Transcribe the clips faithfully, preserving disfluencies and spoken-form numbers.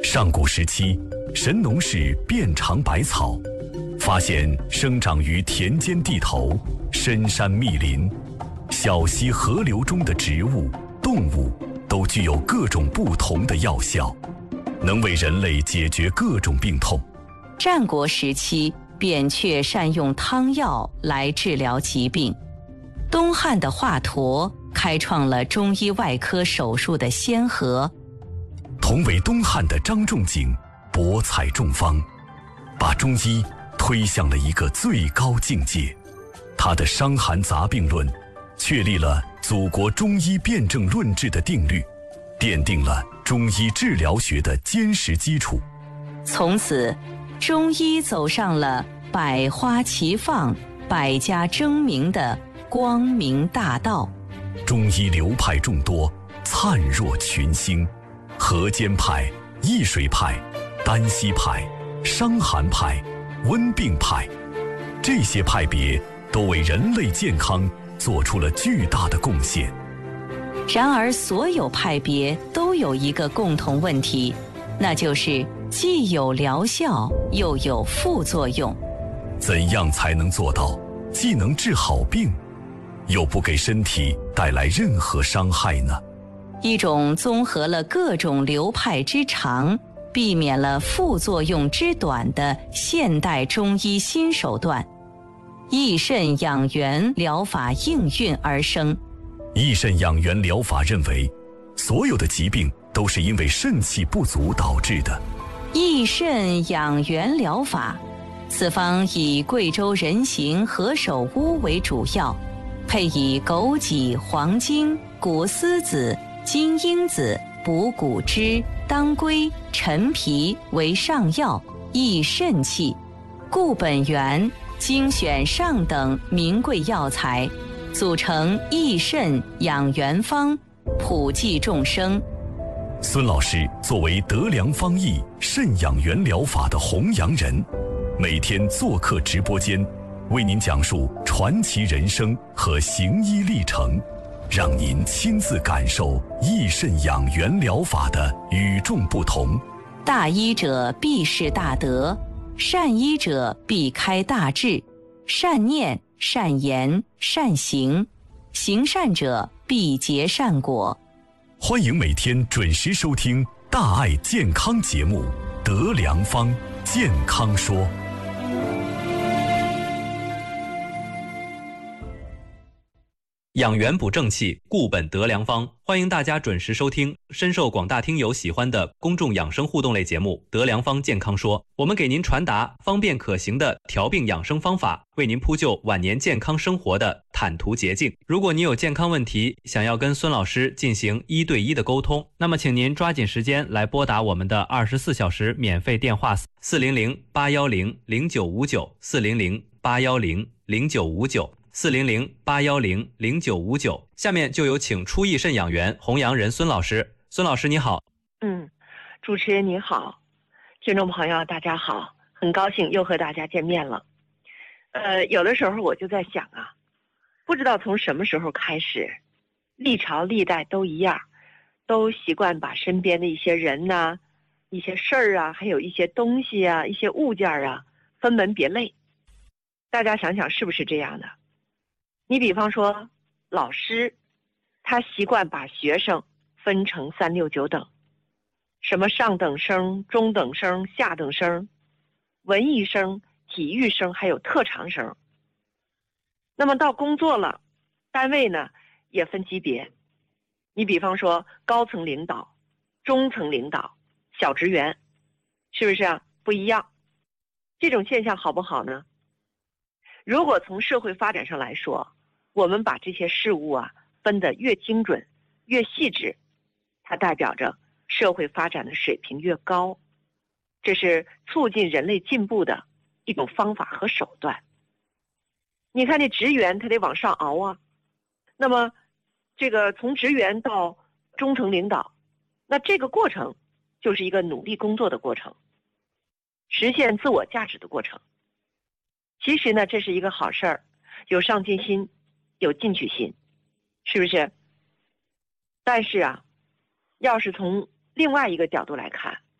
上古时期，神农氏遍尝百草，发现生长于田间地头、深山密林、小溪河流中的植物、动物都具有各种不同的药效，能为人类解决各种病痛。 战国时期，扁鹊善用汤药来治疗疾病。东汉的华佗开创了中医外科手术的先河。 同为东汉的张仲景博采众方，把中医推向了一个最高境界。他的《伤寒杂病论》确立了祖国中医辨证论治的定律，奠定了中医治疗学的坚实基础。 从此，中医走上了百花齐放、百家争鸣的光明大道。 中医流派众多，灿若群星。河间派、易水派、丹溪派、伤寒派、温病派，这些派别都为人类健康做出了巨大的贡献。 然而，所有派别都有一个共同问题，那就是既有疗效，又有副作用。 怎样才能做到既能治好病，又不给身体带来任何伤害呢？ 一种综合了各种流派之长，避免了副作用之短的现代中医新手段——益肾养元疗法应运而生。 益肾养元疗法认为，所有的疾病都是因为肾气不足导致的。 益肾养元疗法，此方以贵州人形何首乌为主要，配以枸杞、黄精、谷丝子、金樱子、补骨脂、当归、陈皮为上药，益肾气。固本源，精选上等名贵药材，组成益肾养元方，普济众生。 孙老师作为德良方益肾养元疗法的弘扬人，每天做客直播间，为您讲述传奇人生和行医历程，让您亲自感受益肾养元疗法的与众不同。 大医者必是大德，善医者必开大智，善念、善言、善行，行善者必结善果。 欢迎每天准时收听大爱健康节目《德良方健康说》。 养元补正气，固本得良方。欢迎大家准时收听深受广大听友喜欢的公众养生互动类节目《德良方健康说》，我们给您传达方便可行的调病养生方法，为您铺就晚年健康生活的坦途捷径。如果你有健康问题，想要跟孙老师进行一对一的沟通，那么请您抓紧时间来拨打我们的二十四小时免费电话四零零八幺零零九五九四零零八幺零零九五九。四零零八幺零零九五九，下面就有请初益肾养元弘扬人孙老师。孙老师你好。 嗯，主持人你好，听众朋友大家好，很高兴又和大家见面了。呃，有的时候我就在想啊，不知道从什么时候开始，历朝历代都一样，都习惯把身边的一些人呐、啊、一些事儿啊，还有一些东西啊、一些物件啊，分门别类。大家想想是不是这样的？你比方说老师，他习惯把学生分成三六九等，什么上等生、中等生、下等生、文艺生、体育生，还有特长生。那么到工作了，单位呢也分级别，你比方说高层领导、中层领导、小职员，是不是啊？不一样。这种现象好不好呢？如果从社会发展上来说，我们把这些事物啊分得越精准越细致，它代表着社会发展的水平越高，这是促进人类进步的一种方法和手段。你看这职员他得往上熬啊，那么这个从职员到中层领导，那这个过程就是一个努力工作的过程，实现自我价值的过程。其实呢，这是一个好事儿，有上进心，有进取心，是不是？但是啊，要是从另外一个角度来看，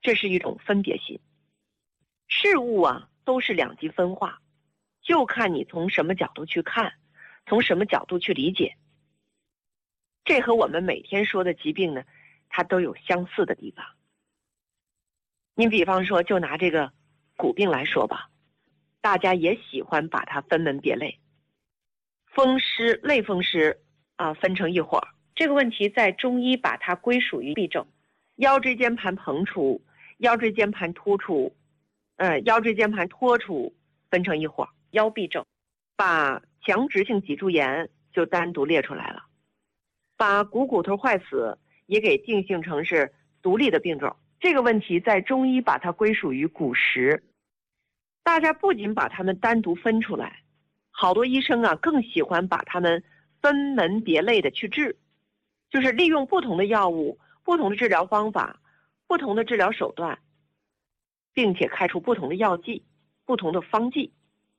这是一种分别心。事物啊都是两极分化，就看你从什么角度去看，从什么角度去理解。这和我们每天说的疾病呢，它都有相似的地方。你比方说，就拿这个骨病来说吧，大家也喜欢把它分门别类，风湿、类风湿啊分成一伙儿。这个问题在中医把它归属于痹症，腰椎间盘膨出、腰椎间盘突出、呃腰椎间盘脱出分成一伙儿，腰痹症。把强直性脊柱炎就单独列出来了，把股骨头坏死也给定性成是独立的病种。这个问题在中医把它归属于骨实。大家不仅把它们单独分出来，好多医生啊更喜欢把它们分门别类的去治，就是利用不同的药物、不同的治疗方法、不同的治疗手段，并且开出不同的药剂、不同的方剂。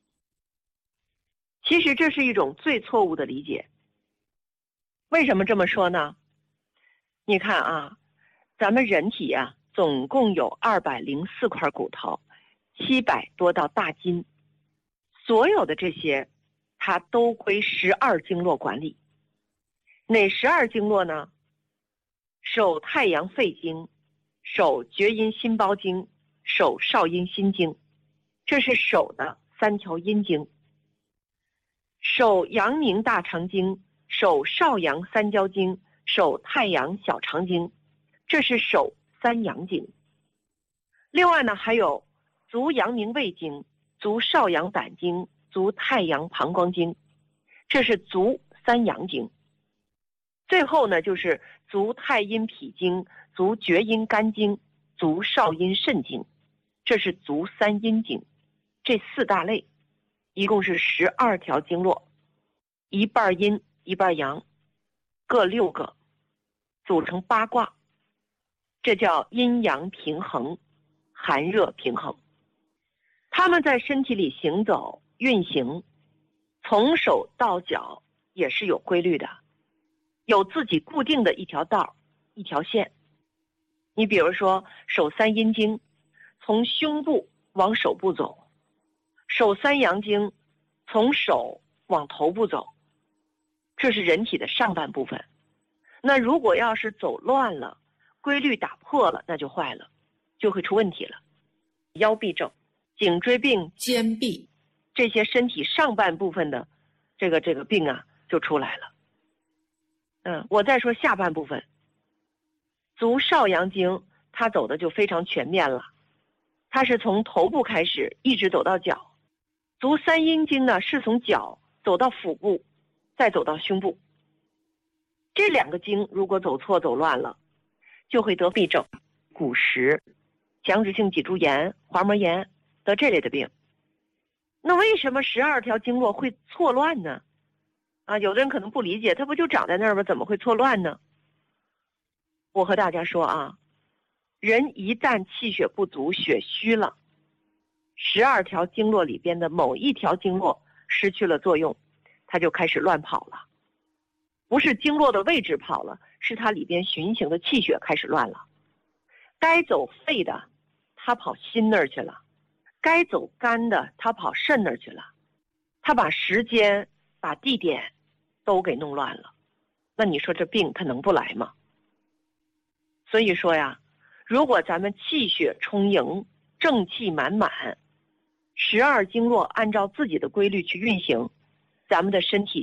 其实这是一种最错误的理解。为什么这么说呢？你看啊，咱们人体啊总共有二百零四块骨头，七百多道大筋，所有的这些它都归十二经络管理。哪十二经络呢？手太阳肺经，手厥阴心包经，手少阴心经，这是手的三条阴经。手阳明大肠经，手少阳三焦经，手太阳小肠经，这是手三阳经。另外呢，还有足阳明胃经、足少阳胆经、足太阳膀胱经，这是足三阳经。最后呢，就是足太阴脾经、足厥阴肝经、足少阴肾经，这是足三阴经。这四大类一共是十二条经络，一半阴一半阳，各六个，组成八卦，这叫阴阳平衡、寒热平衡。它们在身体里行走运行，从手到脚也是有规律的，有自己固定的一条道、一条线。你比如说手三阴经从胸部往手部走，手三阳经从手往头部走，这是人体的上半部分。那如果要是走乱了，规律打破了，那就坏了，就会出问题了。腰痹症、颈椎病、 肩痹， 这些身体上半部分的这个这个病啊就出来了。嗯，我再说下半部分，足少阳经它走的就非常全面了，它是从头部开始一直走到脚。足三阴经呢是从脚走到腹部，再走到胸部。这两个经如果走错走乱了，就会得痹症、骨实、强直性脊柱炎、滑膜炎得这类的病。那为什么十二条经络会错乱呢？啊，有的人可能不理解，它不就长在那儿吗？怎么会错乱呢？我和大家说啊，人一旦气血不足、血虚了，十二条经络里边的某一条经络失去了作用，它就开始乱跑了。不是经络的位置跑了，是它里边循行的气血开始乱了。该走肺的，它跑心那儿去了；该走肝的，它跑肾那儿去了。它把时间、把地点都给弄乱了。那你说这病它能不来吗？所以说呀，如果咱们气血充盈、正气满满，十二经络按照自己的规律去运行，咱们的身体